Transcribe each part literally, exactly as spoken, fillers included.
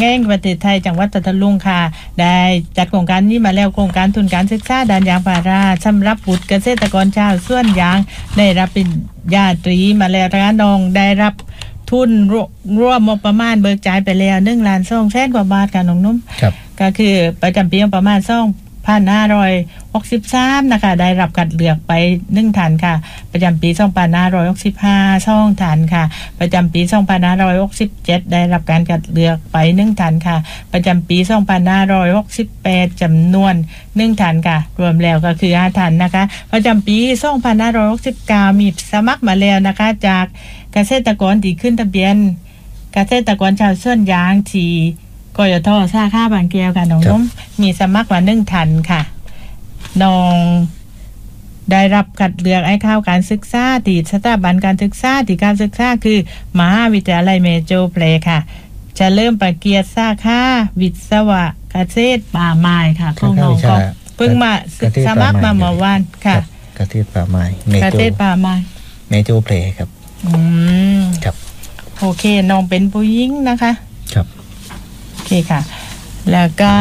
แง่งประเทศไทยจังหวัดพัทลุงค่ะได้จัดโครงการนี้มาแล้วโครงการทุนการศึกษาด้านยางพาราสำหรับบุตรเกษตรกรชาวสวนยางได้รับปริญญาตรีมาแล้วนะคะน้องได้รับทุนร่วมประมาณเบิกจ่ายไปแล้วหนึ่งล้านสองแสนกว่าบาทค่ะน้องนุ่มก็คือประจำปีประมาณสองพันห้าร้อยหกสิบสามนะคะได้รับการเลือกไปหนึ่งฐานค่ะประจำปีสองพันห้าร้อยหกสิบห้าช่องฐานค่ะประจำปีสองพันห้าร้อยหกสิบเจ็ดได้รับการคัดเลือกไปหนึ่งฐานค่ะประจำปีสองพันห้าร้อยหกสิบแปดจำนวนหนึ่งฐานค่ะรวมแล้วก็คือห้าฐานนะคะประจำปีสองพันห้าร้อยหกสิบเก้ามีสมัครมาแล้วนะคะจากเกษตรกรที่ขึ้นทะเบียนเกษตรกรชาวสวนยางที่กยทสาขาบางแก้วค่ะน้องนุ่มมีสมัครมาหนึ่งทันค่ะน้องได้รับคัดเลือกให้เข้าการศึกษาที่สถาบันการศึกษาที่การศึกษาคือมหาวิทยาลัยเมโจเพลค่ะจะเริ่มประเกียรติสาขาวิศวะเกษตรป่าไม้ค่ะของน้องก็เพิ่งมาสมัครมาเมื่อวานค่ะเกษตรป่าไม้เกษตรป่าไม้เมโจเพลครับอืมครับโอเคน้องเป็นผู้หญิงนะคะครับโอเคค่ะแล้วก็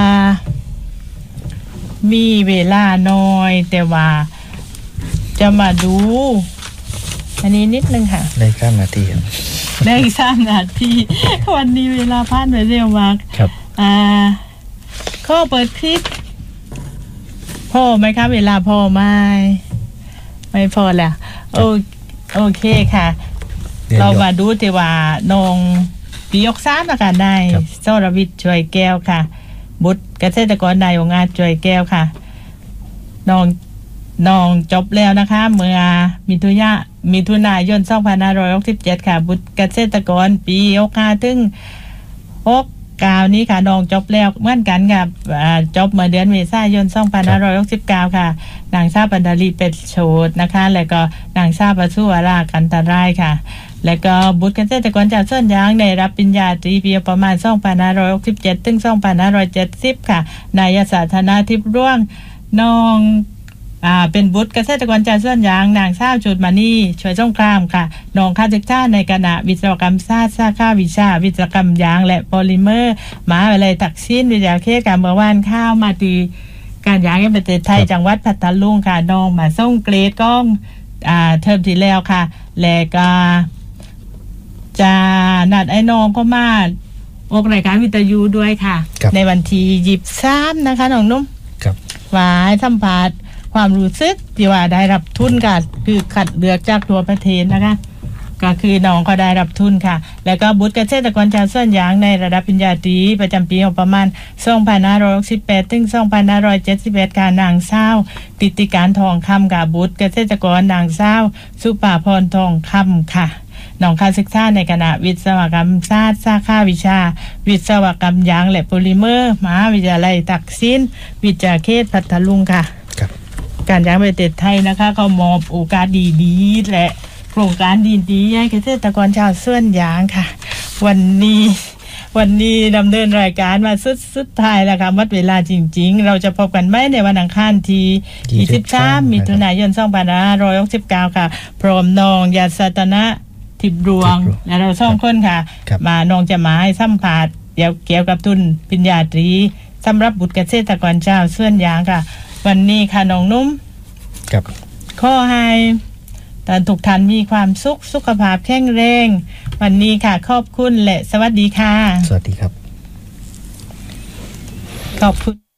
มีเวลาน้อยแต่ว่าจะมาดูอันนี้นิดนึงค่ะได้สามนาทีได้สามนาทีวันนี้เวลาผ่านไปเร็วมากครับอ่าข้อเปิดคลิปพอไหมคะเวลาพอไหมไม่พอแล้วโอโอเคค่ะเรามาดูที่ว่าน้องปียกซ้ำนะคะนายสรวิทย์ช่วยแก้วค่ะบุตรเกษตรกรนายองค์งานช่วยแก้วค่ะน้องน้องจบแล้วนะคะเมื่อมิถุนายนมิถุนายนสองพันห้าร้อยหกสิบเจ็ดค่ะบุตรเกษตรกรปีหกห้าถึงหกเก้านี้ค่ะน้องจบแล้วเหมือนกันกับจบเมื่อเดือนเมษายนสองพันห้าร้อยหกสิบเก้าค่ะนางซาปันดาลีเป็ดโฉดนะคะแล้วก็นางซาปะสุวรากันตรายค่ะแล้วก็บุตรเกษตรกรจากสวนยางในรับปริญญาตรีปีประมาณสองพันห้าร้อยหกสิบเจ็ดถึงสองพันห้าร้อยเจ็ดสิบค่ะนายสาธนาทิพย์ร่วงน้องอ่าเป็นบุตรเกษตรกรจากสวนยางนางสาวจุดมานี่ช่วยสงครามค่ะน้องข้าศึกษาในคณะวิศวกรรมศาสตร์สาขาวิชาวิศวกรรมยางและโพลิเมอร์มหาวิทยาลัยตักสินวิทยาเขตการเมื่อวานข้าวมาตีการยางในประเทศไทยจังหวัดพัทลุงค่ะน้องมาส่งเกรดก้องอ่าเทอมที่แล้วค่ะและก็จะนัดไอ้น้องก็มาออกรายการวิทยุด้วยค่ะในวันที่ยี่สิบสามนะคะน้องนุ่มครับว่าให้สัมภาษณ์ความรู้สึกที่ว่าได้รับทุนค่ะคือคัดเลือกจากตัวประเทศนะคะก็คือน้องก็ได้รับทุนค่ะแล้วก็บุตรเกษตรกรชาวสวนยางในระดับปริญญาตรีประจำปีประมาณสองพันห้าร้อยหกสิบแปดถึงสองพันห้าร้อยเจ็ดสิบเอ็ดค่ะนางสาวติติการทองคำค่ะบุตรเกษตรกรนางสาวสุภาพรทองคำค่ะน้องการศึกษาในคณะวิศวกรรมศาสตร์สาขาวิชาวิศวกรรมยางและโพลิเมอร์มหาวิทยาลัยตักสินวิทยาเขตพัทลุงค่ะการยางประเทศไทยนะคะเขามอบโอกาสดีๆและโครงการดีๆให้เกษตรกรชาวสวนยางค่ะวันนี้วันนี้ดำเนินรายการมาสุดสุดท้ายแล้วค่ะหมดเวลาจริงๆเราจะพบกันไหมในวันอังคารที่ยี่สิบสามมิถุนายนสองพันห้าร้อยหกสิบเก้าค่ะพร้อมน้องยาสตนะทิพย์รวงและเราสองคนค่ะมาน้องจะมาให้สัมภาษณ์เกี่ยวเกี่ยวกับทุนปริญญาตรีสำหรับบุตรเกษตรกรชาวสวนยางค่ะวันนี้ค่ะน้องนุ่มครับขอให้ท่านทุกท่านมีความสุขสุขภาพแข็งแรงวันนี้ค่ะขอบคุณและสวัสดีค่ะสวัสดีครับขอบคุณ